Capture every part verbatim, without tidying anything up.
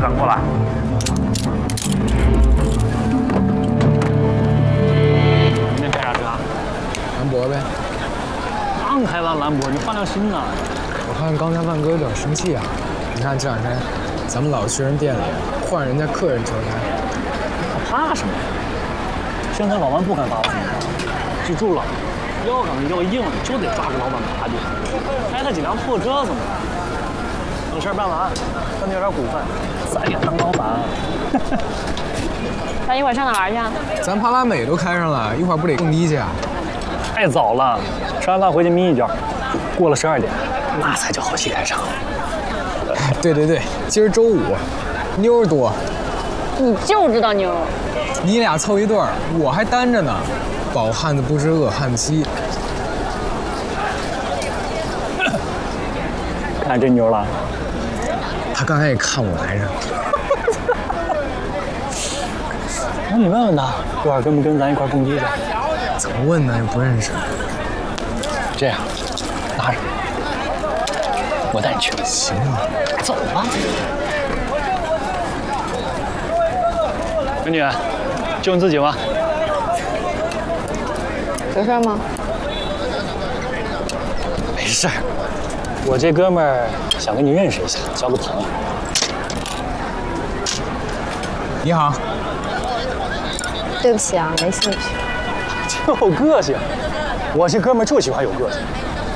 赶过来。今天开啥车？ 兰博呗。 刚开完兰博，你换辆新的。 我看刚才万哥有点生气啊。你看这两天，咱们老去人店里换人家客人车开。 他怕什么呀？现在老万不敢把我怎么着，记住了，要刚要硬就得抓住老板把柄。开他几辆破车怎么办？等事儿办完，分你有点股份，咱也当老板。 咱一会儿上哪玩去啊？ 咱帕拉美都开上了，一会儿不得蹦迪去啊？ 太早了，吃完饭回去眯一觉，过了十二点，那才叫好戏开场。 对对对，今儿周五，妞儿多。 你就知道妞。 你俩凑一对儿，我还单着呢。饱汉子不知饿汉子饥。 看这妞了， 他刚才也看我来着。 那你问问他，一会儿跟不跟咱一块蹦迪去？ 怎么问呢？又不认识。 这样，拿着，我带你去。 行啊， 走吧。美女，就你自己吗？ 有事吗？ 没事儿，我这哥们儿想跟你认识一下，交个朋友。 你好。 对不起啊，没兴趣。 就个性，我这哥们儿就喜欢有个性。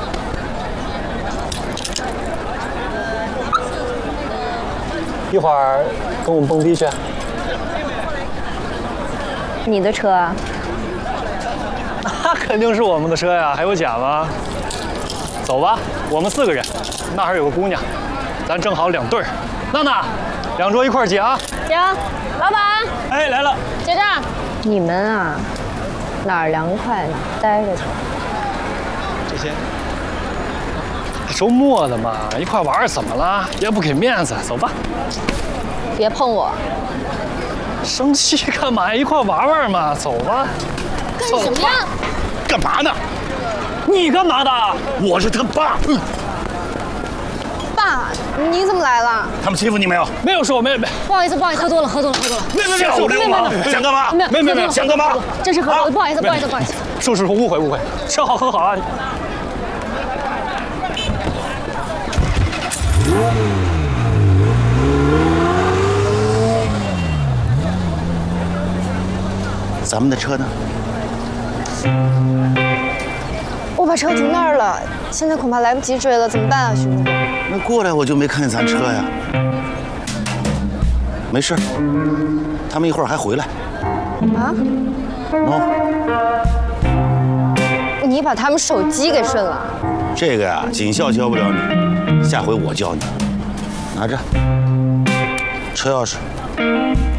一会儿跟我们蹦迪去。 你的车啊？ 那肯定是我们的车呀，还有假吗？走吧，我们四个人，那儿有个姑娘，咱正好两对儿。娜娜，两桌一块儿结啊。 行，老板。 哎，来了。 结账。你们啊，哪儿凉快哪儿待着去。 这些。周末的嘛，一块玩怎么了？也不给面子，走吧。 别碰我。 生气干嘛呀？一块玩玩嘛，走吧。 干什么呀？ 干嘛呢？ 你干嘛的？ 我是他爸。嗯、 爸，你怎么来了？ 他们欺负你没有？ 没有说，没没。 不好意思，不好意思，喝多了，喝多了，喝多了。 没没没，小流氓，想干嘛？ 没有， 没没没有， 想干嘛？ 真是喝多了，不好意思，不好意思，不好意思。 叔叔，误会误会，吃好喝好啊。 咱们的车呢？ 我把车停那儿了，现在恐怕来不及追了，怎么办啊，徐叔？ 那过来我就没看见咱车呀。没事，他们一会儿还回来。 啊？ 喏， 你把他们手机给顺了？ 这个呀，警校教不了你，下回我教你。拿着，车钥匙。